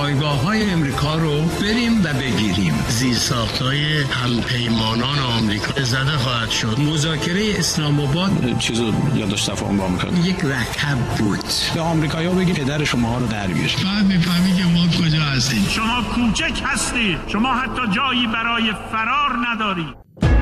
پایگاه‌های امریکا رو بریم و بگیریم. زیرساخت‌های همپیمانان آمریکا زده خواهد شد. مذاکره اسلام آباد چیزو یادداشت تفاهم با آمریکا یک رکب بود. به آمریکایی‌ها بگید پدر شما رو در بیارید. می‌فهمی که ما کجا هستیم. شما کوچک هستید. شما حتی جایی برای فرار ندارید.